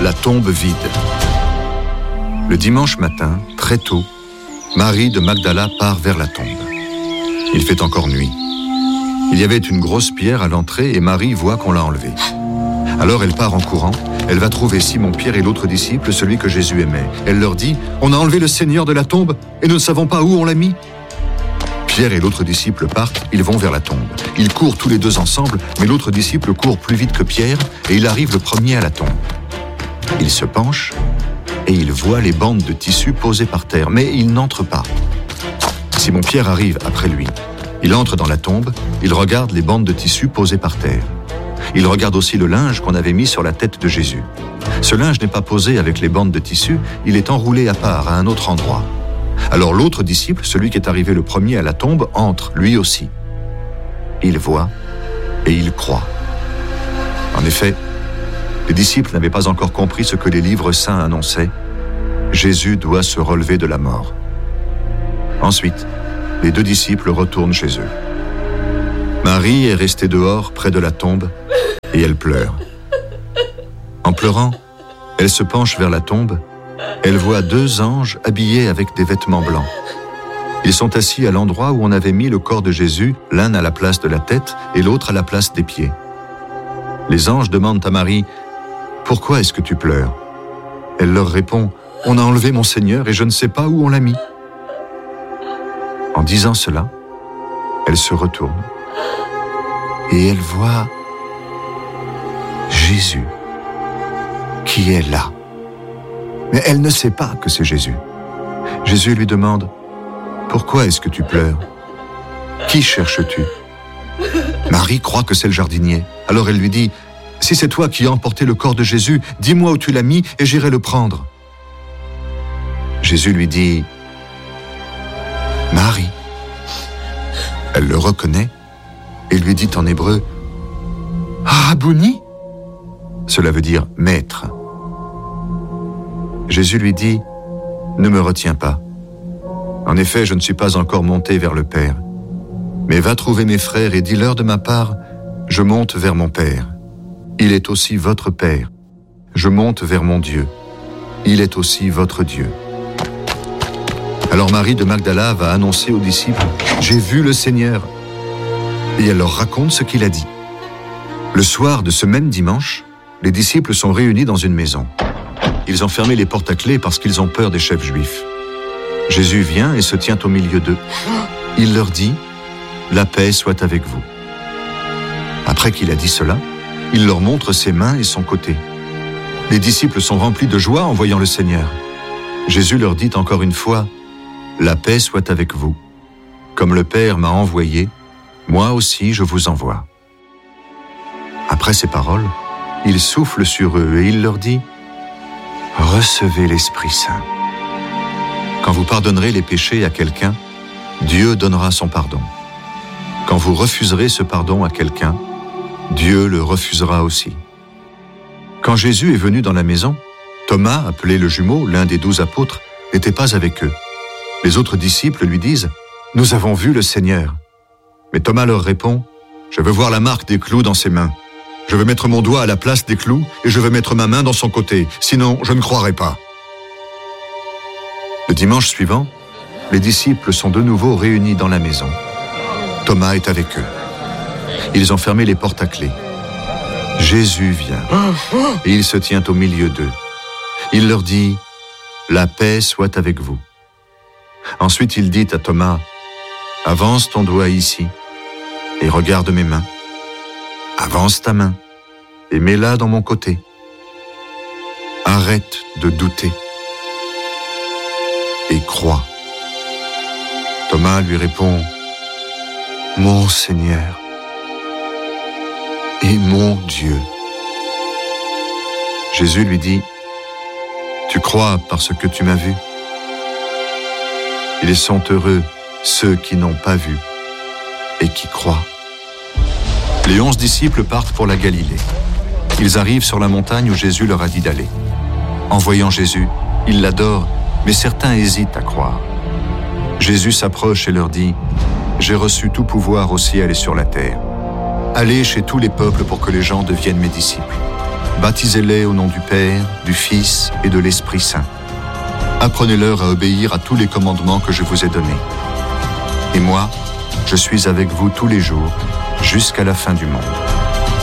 la tombe vide. Le dimanche matin, très tôt, Marie de Magdala part vers la tombe. Il fait encore nuit. Il y avait une grosse pierre à l'entrée et Marie voit qu'on l'a enlevée. Alors elle part en courant, elle va trouver Simon-Pierre et l'autre disciple, celui que Jésus aimait. Elle leur dit « On a enlevé le Seigneur de la tombe et nous ne savons pas où on l'a mis ». Pierre et l'autre disciple partent, ils vont vers la tombe. Ils courent tous les deux ensemble, mais l'autre disciple court plus vite que Pierre et il arrive le premier à la tombe. Il se penche et il voit les bandes de tissu posées par terre, mais il n'entre pas. Simon-Pierre arrive après lui. Il entre dans la tombe, il regarde les bandes de tissu posées par terre. Il regarde aussi le linge qu'on avait mis sur la tête de Jésus. Ce linge n'est pas posé avec les bandes de tissu, il est enroulé à part, à un autre endroit. Alors l'autre disciple, celui qui est arrivé le premier à la tombe, entre, lui aussi. Il voit et il croit. En effet, les disciples n'avaient pas encore compris ce que les livres saints annonçaient. Jésus doit se relever de la mort. Ensuite, les deux disciples retournent chez eux. Marie est restée dehors, près de la tombe, et elle pleure. En pleurant, elle se penche vers la tombe. Elle voit deux anges habillés avec des vêtements blancs. Ils sont assis à l'endroit où on avait mis le corps de Jésus, l'un à la place de la tête et l'autre à la place des pieds. Les anges demandent à Marie « Pourquoi est-ce que tu pleures ?» Elle leur répond « On a enlevé mon Seigneur et je ne sais pas où on l'a mis. » En disant cela, elle se retourne et elle voit Jésus qui est là. Mais elle ne sait pas que c'est Jésus. Jésus lui demande « Pourquoi est-ce que tu pleures ? Qui cherches-tu » Marie croit que c'est le jardinier. Alors elle lui dit « Si c'est toi qui as emporté le corps de Jésus, dis-moi où tu l'as mis et j'irai le prendre. » Jésus lui dit « Marie ». Elle le reconnaît et lui dit en hébreu « Rabouni ». Cela veut dire « maître ». Jésus lui dit « Ne me retiens pas. En effet, je ne suis pas encore monté vers le Père. Mais va trouver mes frères et dis-leur de ma part, je monte vers mon Père. Il est aussi votre Père. Je monte vers mon Dieu. Il est aussi votre Dieu. » Alors Marie de Magdala va annoncer aux disciples « J'ai vu le Seigneur !» Et elle leur raconte ce qu'il a dit. Le soir de ce même dimanche, les disciples sont réunis dans une maison. Ils ont fermé les portes à clé parce qu'ils ont peur des chefs juifs. Jésus vient et se tient au milieu d'eux. Il leur dit « La paix soit avec vous ». Après qu'il a dit cela, il leur montre ses mains et son côté. Les disciples sont remplis de joie en voyant le Seigneur. Jésus leur dit encore une fois « La paix soit avec vous. Comme le Père m'a envoyé, moi aussi je vous envoie. » Après ces paroles, il souffle sur eux et il leur dit « Recevez l'Esprit Saint. Quand vous pardonnerez les péchés à quelqu'un, Dieu donnera son pardon. Quand vous refuserez ce pardon à quelqu'un, Dieu le refusera aussi. » Quand Jésus est venu dans la maison, Thomas, appelé le jumeau, l'un des 12 apôtres, n'était pas avec eux. Les autres disciples lui disent « Nous avons vu le Seigneur. » Mais Thomas leur répond « Je veux voir la marque des clous dans ses mains. Je veux mettre mon doigt à la place des clous et je veux mettre ma main dans son côté, sinon je ne croirai pas. » Le dimanche suivant, les disciples sont de nouveau réunis dans la maison. Thomas est avec eux. Ils ont fermé les portes à clé. Jésus vient et il se tient au milieu d'eux. Il leur dit « La paix soit avec vous. » Ensuite il dit à Thomas « Avance ton doigt ici et regarde mes mains. Avance ta main et mets-la dans mon côté. Arrête de douter et crois. » Thomas lui répond « Mon Seigneur et mon Dieu. » Jésus lui dit « Tu crois parce que tu m'as vu. Ils sont heureux ceux qui n'ont pas vu et qui croient. » Les 11 disciples partent pour la Galilée. Ils arrivent sur la montagne où Jésus leur a dit d'aller. En voyant Jésus, ils l'adorent, mais certains hésitent à croire. Jésus s'approche et leur dit « J'ai reçu tout pouvoir au ciel et sur la terre. Allez chez tous les peuples pour que les gens deviennent mes disciples. Baptisez-les au nom du Père, du Fils et de l'Esprit Saint. Apprenez-leur à obéir à tous les commandements que je vous ai donnés. Et moi, je suis avec vous tous les jours, jusqu'à la fin du monde.